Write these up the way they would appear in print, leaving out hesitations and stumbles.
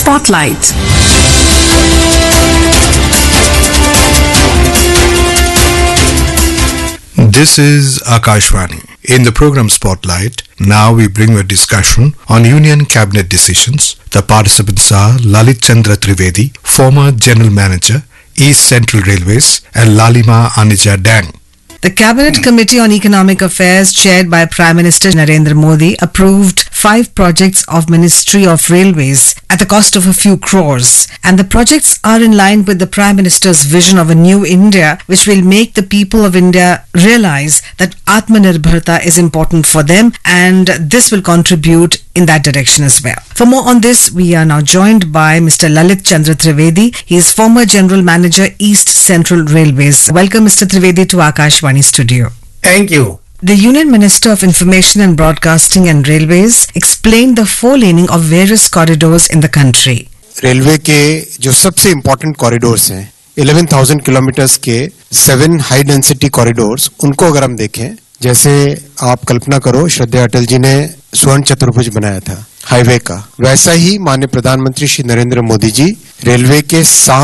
Spotlight. This is Akashvani. In the program Spotlight, now we bring you a discussion on Union Cabinet decisions. The participants are Lalit Chandra Trivedi, former General Manager, East Central Railways, and Lalima Anija Dang. The Cabinet Committee on Economic Affairs, chaired by Prime Minister Narendra Modi, approved 5 projects of Ministry of Railways at the cost of a few crores. And the projects are in line with the Prime Minister's vision of a new India, which will make the people of India realize that Atmanirbharta is important for them, and this will contribute in that direction as well. For more on this, we are now joined by Mr. Lalit Chandra Trivedi. He is former General Manager, East Central Railways. Welcome, Mr. Trivedi, to Akashvani Studio. Thank you. The Union Minister of Information and Broadcasting and Railways explained the four-laning of various corridors in the country. Railway के जो सबसे important corridors हैं 11,000 kilometres के 7 high density corridors, उनको अगर हम देखें, जैसे आप कल्पना करो श्रद्धेय अटल जी ने स्वर्ण चतुर्भुज बनाया था हाईवे का, वैसा ही माननीय प्रधानमंत्री श्री नरेंद्र मोदी जी रेलवे के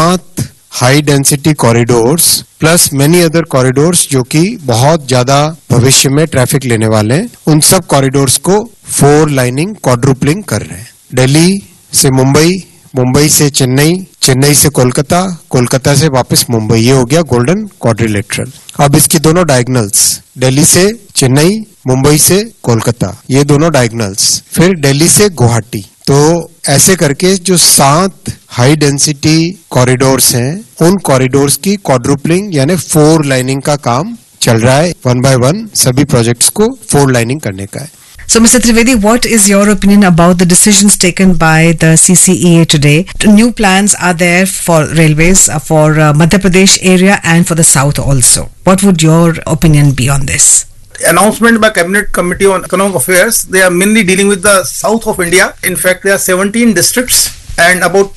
7 high density corridors plus many other corridors जो कि बहुत ज्यादा भविष्य में ट्रैफिक लेने वाले हैं, उन सब कॉरिडोर्स को 4 लाइनिंग क्वाड्रुपलिंग कर रहे हैं. दिल्ली से मुंबई, मुंबई से चेन्नई, चेन्नई से कोलकाता, कोलकाता से वापस मुंबई, ये हो गया गोल्डन क्वाड्रिलेटरल. अब इसकी दोनों डायगोनल्स, दिल्ली से चेन्नई, मुंबई से कोलकाता, ये दोनों डायगोनल्स, फिर दिल्ली से गुवाहाटी. तो ऐसे करके जो 7 हाई डेंसिटी कॉरिडोर्स हैं, उन कॉरिडोर्स की क्वाड्रुपलिंग यानी 4 लाइनिंग का काम चल रहा है. 1 by 1 सभी प्रोजेक्ट्स को 4 लाइनिंग करने का है. So, Mr. Trivedi, what is your opinion about the decisions taken by the CCEA today? New plans are there for railways for Madhya Pradesh area and for the south also. What would your opinion be on this? Announcement by Cabinet Committee on Economic Affairs, they are mainly dealing with the south of India. In fact, there are 17 districts and about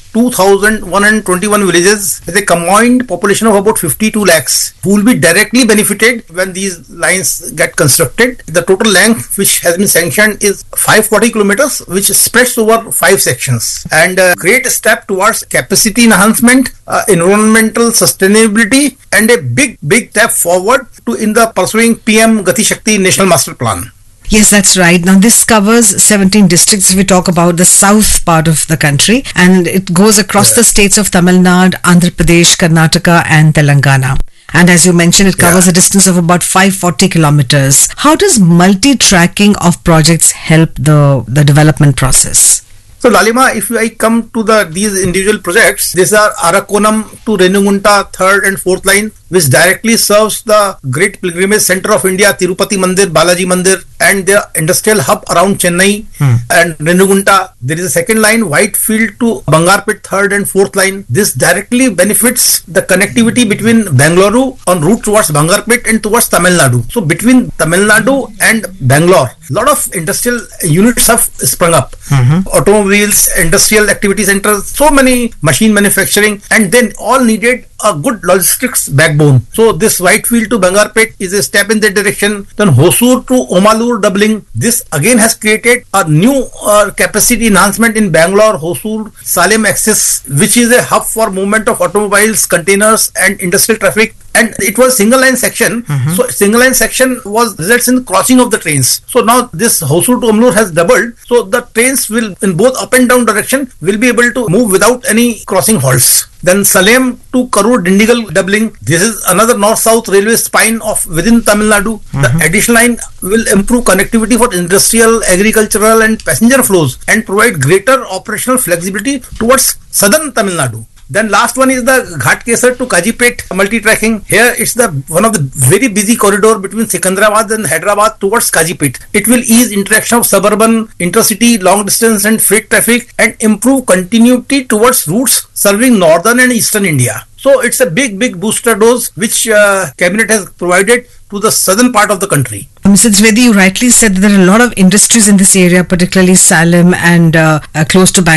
2,121 villages with a combined population of about 52 lakhs who will be directly benefited when these lines get constructed. The total length which has been sanctioned is 540 kilometers, which spreads over 5 sections, and a great step towards capacity enhancement, environmental sustainability, and a big step forward in the pursuing PM Gati Shakti National Master Plan. Yes, that's right. Now, this covers 17 districts. We talk about the south part of the country, and it goes across the states of Tamil Nadu, Andhra Pradesh, Karnataka, and Telangana. And as you mentioned, it covers a distance of about 540 kilometers. How does multi-tracking of projects help the development process? So, Lalima, if I come to these individual projects, these are Arakonam to Renugunta 3rd and 4th line, which directly serves the great pilgrimage center of India, Tirupati Mandir, Balaji Mandir, and their industrial hub around Chennai and Renugunta. There is a second line, Whitefield to Bangarpet 3rd and 4th line. This directly benefits the connectivity between Bangalore on route towards Bangarpet and towards Tamil Nadu. So between Tamil Nadu and Bangalore, a lot of industrial units have sprung up. Automobiles, industrial activity centers, so many machine manufacturing, and then all needed a good logistics backbone. So this Whitefield to Bangarpet is a step in that direction. Then Hosur to Omalur doubling. This again has created a new capacity enhancement in Bangalore, Hosur, Salem axis, which is a hub for movement of automobiles, containers, and industrial traffic. And it was single line section. So single line section results in crossing of the trains. So now this Hosur to Omalur has doubled. So the trains will in both up and down direction will be able to move without any crossing halts. Then Salem to Karur Dindigul doubling. This is another north-south railway spine of within Tamil Nadu. The additional line will improve connectivity for industrial, agricultural, and passenger flows and provide greater operational flexibility towards southern Tamil Nadu. Then last one is the Ghatkesar to Kajipet multi-tracking. Here it's one of the very busy corridor between Secunderabad and Hyderabad towards Kajipet. It will ease interaction of suburban, intercity, long distance and freight traffic and improve continuity towards routes serving northern and eastern India. So it's a big booster dose which Cabinet has provided to the southern part of the country. Mr. Trivedi, you rightly said that there are a lot of industries in this area, particularly Salem and close to Bangalore.